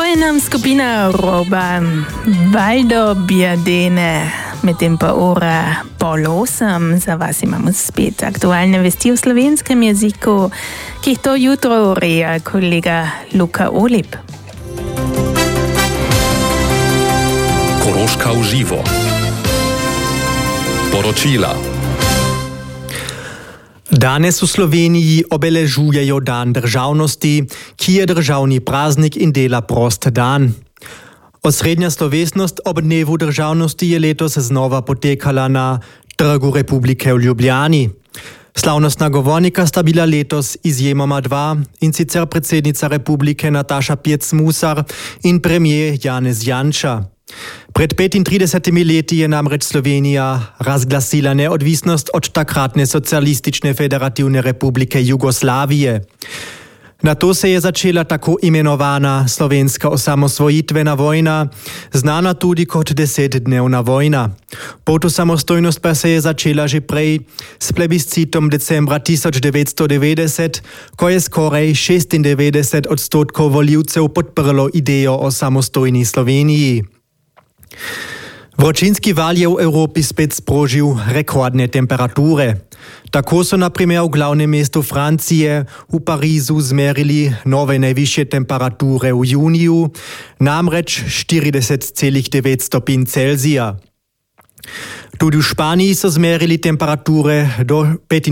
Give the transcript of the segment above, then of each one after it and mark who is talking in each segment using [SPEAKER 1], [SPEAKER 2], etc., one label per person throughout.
[SPEAKER 1] je nam skupina Roba Valdo Biadene. Medtem pa ura 7:30 za vas imamo spet aktualne vesti v slovenskem jeziku, ki jih to jutro ureja kolega Luka Olip.
[SPEAKER 2] Koroška v živo. Poročila.
[SPEAKER 3] Danes v Sloveniji obeležujejo dan državnosti, ki je državni praznik in dela prost dan. Osrednja slovesnost ob dnevu državnosti je letos znova potekala na Trgu Republike v Ljubljani. Slavnostna govornika sta bila letos izjemoma dva, in sicer predsednica republike Nataša Pirc-Musar in premier Janez Janša. Pred 35 leti je namreč Slovenija razglasila neodvisnost od takratne socialistične federativne republike Jugoslavije. Nato se je začela tako imenovana slovenska osamosvojitvena vojna, znana tudi kot 10-dnevna vojna. Pot v samostojnost pa se je začela že prej s plebiscitom decembra 1990, ko je skoraj 96% volivcev podprlo idejo o samostojni Sloveniji. Vročinski val je v Evropi spet sprožil rekordne temperature. Tako so na primer v glavnem mestu Francije, v Parizu, zmerili nove najvišje temperature v juniju, namreč 40,9 stopinj Celzija. Tudi v Španiji so zmerili temperature do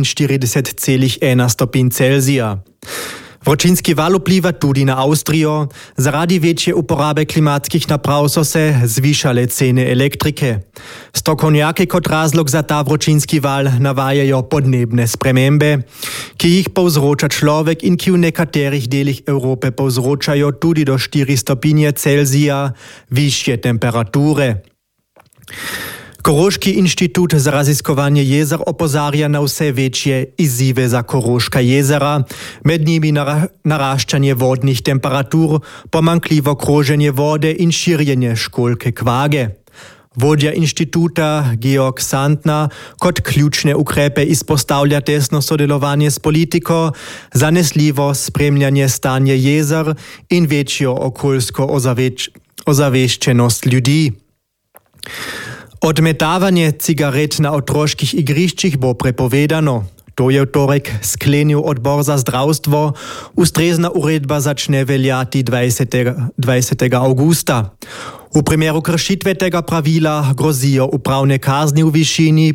[SPEAKER 3] 45,1 stopinj Celzija. Vročinski val vpliva tudi na Avstrijo. Zaradi večje uporabe klimatskih naprav so se zvišale cene elektrike. Strokovnjaki kot razlog za ta vročinski val navajajo podnebne spremembe, ki jih povzroča človek in ki v nekaterih delih Evrope povzročajo tudi do 4 stopinje Celzija višje temperature. Koroški inštitut za raziskovanje jezer opozarja na vse večje izzive za Koroška jezera, med njimi naraščanje vodnih temperatur, pomanjkljivo kroženje vode in širjenje školjke kvage. Vodja inštituta Georg Santner kot ključne ukrepe izpostavlja tesno sodelovanje s politiko, zanesljivo spremljanje stanja jezer in večjo okoljsko ozaveščenost ljudi. Odmetavanje cigaret na otroških igriščih bo prepovedano. To je v torek sklenil odbor za zdravstvo. Ustrezna uredba začne veljati 20. avgusta. V primeru kršitve tega pravila grozijo upravne kazni v višini